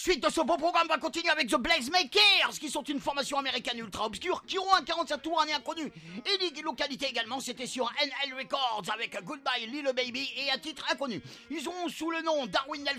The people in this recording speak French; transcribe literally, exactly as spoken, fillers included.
suite de ce beau programme, on va continuer avec The Blazemakers, qui sont une formation américaine ultra obscure, qui ont un quarante-sept tours, un inconnu. Et des localités également, c'était sur N L Records avec Goodbye Little Baby et un titre inconnu. Ils ont sous le nom Darwin Nelson